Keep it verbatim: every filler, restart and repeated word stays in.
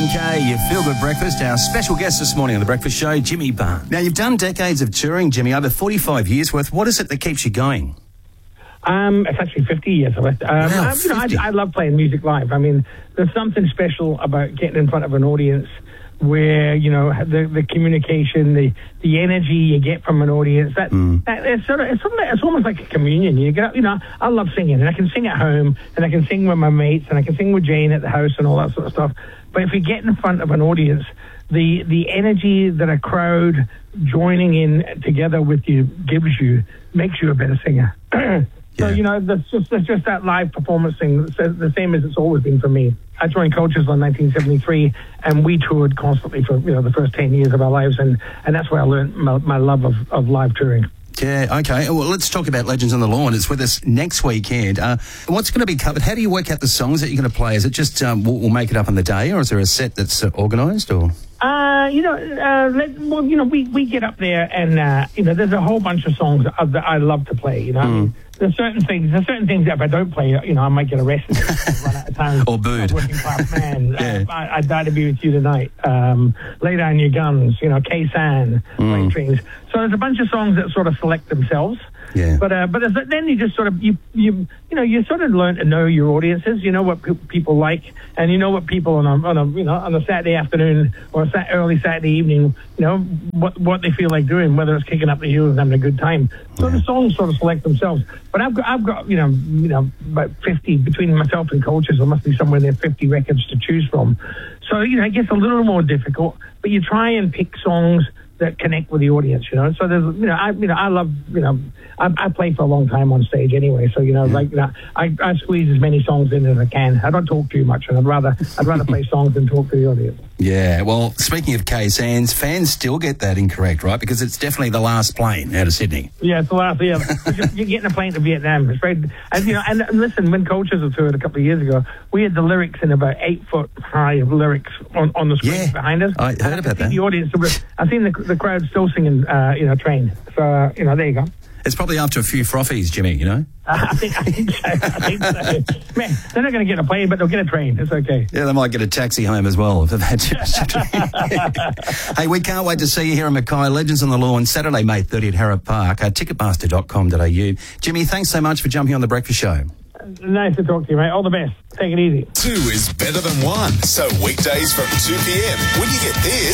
seven K, your feel-good breakfast. Our special guest this morning on The Breakfast Show, Jimmy Barnes. Now, you've done decades of touring, Jimmy, over forty-five years worth. What is it that keeps you going? Um, it's actually fifty years of it. Um, Wow, I, you know, I, I love playing music live. I mean, there's something special about getting in front of an audience where, you know, the the communication, the the energy you get from an audience, that, mm. that it's sort of it's, sort of like, it's almost like a communion. You get up, you know, I love singing, and I can sing at home, and I can sing with my mates, and I can sing with Jane at the house and all that sort of stuff. But if you get in front of an audience, the the energy that a crowd joining in together with you gives you makes you a better singer. So, you know, that's just, that's just that live performance thing, the same as it's always been for me. I joined Cultures in nineteen seventy-three, and we toured constantly for, you know, the first ten years of our lives, and, and that's where I learned my, my love of, of live touring. Yeah, okay. Well, let's talk about Legends on the Lawn. It's with us next weekend. Uh, what's going to be covered? How do you work out the songs that you're going to play? Is it just um, we'll, we'll make it up on the day, or is there a set that's uh, organised, or...? Uh, you know, uh, let, well, you know, we, we get up there and, uh, you know, there's a whole bunch of songs that, that I love to play, you know. Mm. I mean, there's certain things, there's certain things that if I don't play, you know, I might get arrested run out of town. Or booed. Working class man. Yeah. uh, I, I'd die to be with you tonight. Um, Lay Down Your Guns, you know, K-San, mm. Trains. So there's a bunch of songs that sort of select themselves. Yeah. But uh, but then you just sort of you you you know you sort of learn to know your audiences. You know what pe- people like, and you know what people on a on a you know on a Saturday afternoon or a sat- early Saturday evening, you know what what they feel like doing, whether it's kicking up the heels and having a good time. So yeah. The songs sort of select themselves. But I've got I've got you know you know about fifty between myself and Cultures. There must be somewhere there fifty records to choose from. So you know it gets a little more difficult. But you try and pick songs that connect with the audience, you know. So there's, you know, I, you know, I love, you know, I, I play for a long time on stage anyway. So you know, yeah. like, you know, I, I squeeze as many songs in as I can. I don't talk too much, and I'd rather, I'd rather play songs than talk to the audience. Yeah. Well, speaking of K-Sands, fans still get that incorrect, right? Because it's definitely the last plane out of Sydney. Yeah, it's the last. Yeah, you're getting a plane to Vietnam. It's very, and you know, and, and listen, when Cultures were toured a couple of years ago, we had the lyrics in about eight foot high of lyrics on, on the screen yeah, behind us. I heard about that. The audience, I've seen the the crowd still singing, uh, you know, Train. So uh, you know, there you go. It's probably after a few frothies, Jimmy, you know? Uh, I, think, I think so. I think so. Man, they're not going to get a plane, but they'll get a train. It's okay. Yeah, they might get a taxi home as well. Hey, we can't wait to see you here in Mackay. Legends on the Lawn, Saturday, May thirtieth at Harrop Park. Uh, ticketmaster dot com dot a u. Jimmy, thanks so much for jumping on The Breakfast Show. Nice to talk to you, mate. All the best. Take it easy. Two is better than one. So weekdays from two p.m. when you get this...